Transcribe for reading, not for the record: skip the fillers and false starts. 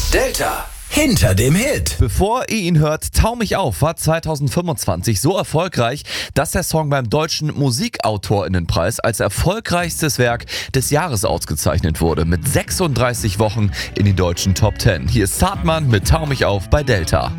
Delta. Hinter dem Hit. Bevor ihr ihn hört, Tau mich auf war 2025 so erfolgreich, dass der Song beim Deutschen Musikautorinnenpreis als erfolgreichstes Werk des Jahres ausgezeichnet wurde. Mit 36 Wochen in die deutschen Top 10. Hier ist Zartmann mit Tau mich auf bei Delta.